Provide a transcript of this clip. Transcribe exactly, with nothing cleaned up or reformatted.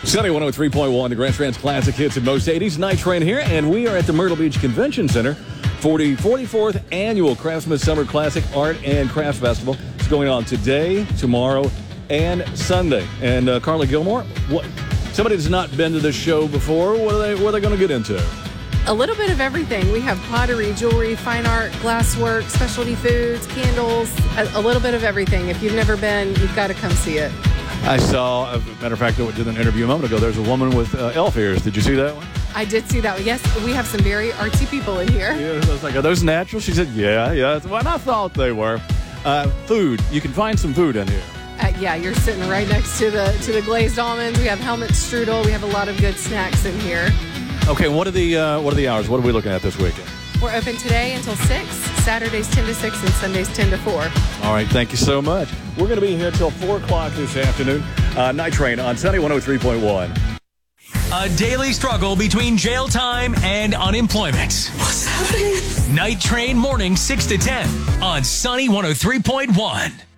Sunny one oh three point one, the Grand Strand's classic hits in most eighties. Night Train here, and we are at the Myrtle Beach Convention Center for the forty-fourth Annual Craftsman Summer Classic Art and Crafts Festival. It's going on today, tomorrow, and Sunday. And uh, Carla Gilmore, what? Somebody that's not been to this show before, what are they, what are they going to get into? A little bit of everything. We have pottery, jewelry, fine art, glasswork, specialty foods, candles, a, a little bit of everything. If you've never been, you've got to come see it. I saw, as a matter of fact, I did an interview a moment ago. There's a woman with uh, elf ears. Did you see that one? I did see that one. Yes, we have some very artsy people in here. Yeah, I was like, are those natural? She said, yeah, yeah. Well, and I thought they were. Uh, food. You can find some food in here. Uh, yeah, you're sitting right next to the to the glazed almonds. We have helmet strudel. We have a lot of good snacks in here. Okay, what are the uh, what are the hours? What are we looking at this weekend? We're open today until six, Saturdays ten to six, and Sundays ten to four. All right, thank you so much. We're going to be here until four o'clock this afternoon. Uh, Night Train on Sunny one oh three point one. A daily struggle between jail time and unemployment. What's happening? Night Train morning six to ten on Sunny one oh three point one.